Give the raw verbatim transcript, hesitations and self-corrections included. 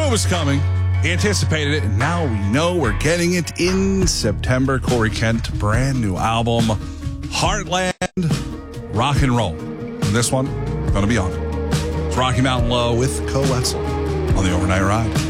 it was coming, anticipated it, and now we know we're getting it in September. Corey Kent, brand new album, Heartland Rock and Roll. And this one, going to be on it. It's Rocky Mountain Low with Co Wetzel on the Overnight Ride.